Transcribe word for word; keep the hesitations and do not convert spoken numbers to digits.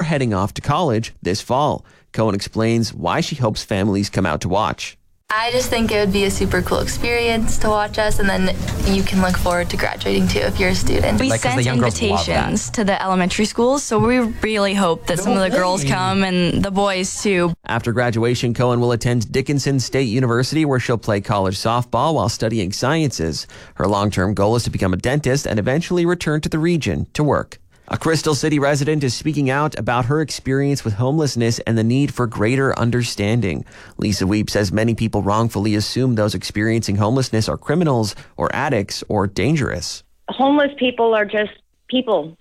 heading off to college this fall. Cohen explains why she hopes families come out to watch. I just think it would be a super cool experience to watch us, and then you can look forward to graduating too if you're a student. We Like, 'cause sent the young girls love invitations to the elementary schools, so we really hope that some of the girls come and the boys too. After graduation, Cohen will attend Dickinson State University, where she'll play college softball while studying sciences. Her long-term goal is to become a dentist and eventually return to the region to work. A Crystal City resident is speaking out about her experience with homelessness and the need for greater understanding. Lisa Weep says many people wrongfully assume those experiencing homelessness are criminals or addicts or dangerous. Homeless people are just people.